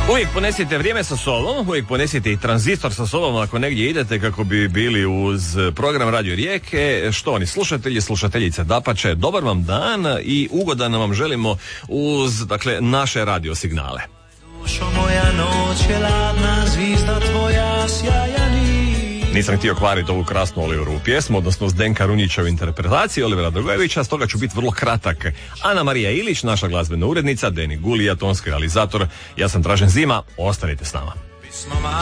Uvijek ponesite vrijeme sa sobom, uvijek ponesite i tranzistor sa sobom ako negdje idete kako bi bili uz program Radio Rijeke. Štovani slušatelji, slušateljice, dapače, dobar vam dan i ugodan vam želimo uz, dakle, naše radio signale. Dušo moja, noć je ladna, zvizda tvoja sjajani. Nisam htio kvariti ovu krasnu Oliverovu pjesmu, odnosno Zdenka Runjića u interpretaciji Olivera Dogojevića, stoga ću biti vrlo kratak. Ana Marija Ilić, naša glazbena urednica, Deni Gulija, tonski realizator, ja sam Dražen Zima, ostanite s nama.